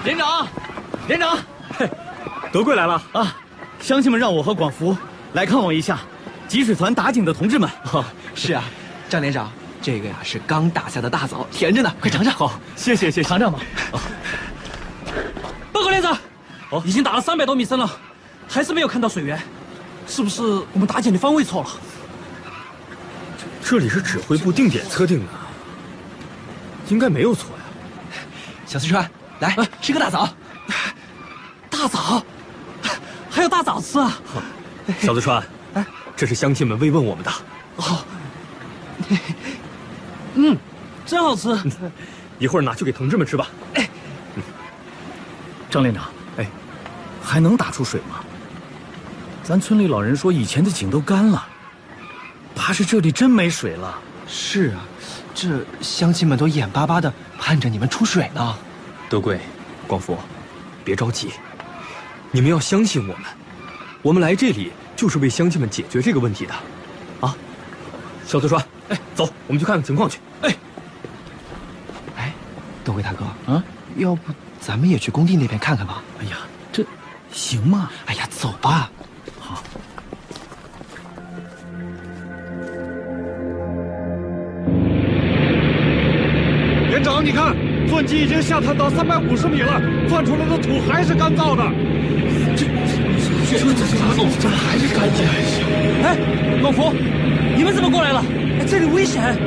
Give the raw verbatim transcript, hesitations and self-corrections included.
连长，连长， 嘿，德贵来了啊！乡亲们让我和广福来看望一下集水团打井的同志们。 哦，是啊，张连长，这个呀是刚打下的大枣，甜着呢，快尝尝。 好，谢谢谢谢，尝尝吧。 哦、 报告连长，哦，已经打了三百多米深了，还是没有看到水源，是不是我们打井的方位错了？ 这里是指挥部定点测定的，应该没有错呀。 小四川，来、啊、吃个大枣。 大枣，还有大枣吃啊！ 小四川，哎，这是乡亲们慰问我们的。 哦，嗯，真好吃。 一会儿拿去给同志们吃吧。哎， 嗯、张连长， 哎， 还能打出水吗？咱村里老人说以前的井都干了，怕是这里真没水了。 是啊，这乡亲们都眼巴巴的盼着你们出水呢。 德贵，广福，别着急，你们要相信我们，我们来这里就是为乡亲们解决这个问题的，啊！小四川，哎，走，我们去看看情况去。 哎， 哎，德贵大哥， 啊， 要不咱们也去工地那边看看吧？ 哎呀，这行吗？ 哎呀，走吧。 好。 连长，你看，钻机已经下探到三百五十米了，钻出来的土还是干燥的。 这这这这这这还是干净？哎，广福，你们怎么过来了？这里危险！